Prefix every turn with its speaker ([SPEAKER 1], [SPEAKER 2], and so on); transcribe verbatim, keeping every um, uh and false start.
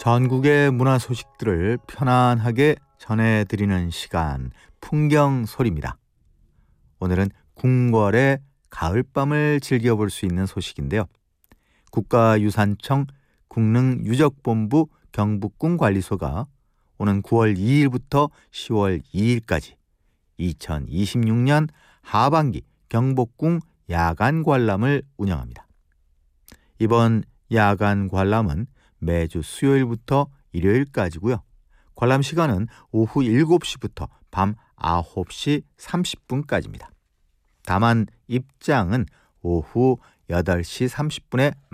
[SPEAKER 1] 전국의 문화 소식들을 편안하게 전해드리는 시간, 풍경 소리입니다. 오늘은 궁궐의 가을밤을 즐겨볼 수 있는 소식인데요. 국가유산청 국능유적본부 경북궁관리소가 오는 구월 이일부터 시월 이일까지 이천이십육 년 하반기 경복궁 야간 관람을 운영합니다. 이번 야간 관람은 매주 수요일부터 일요일까지고요. 관람 시간은 오후 일곱 시부터 밤 아홉 시 삼십 분까지입니다. 다만 입장은 오후 여덟 시 삼십 분에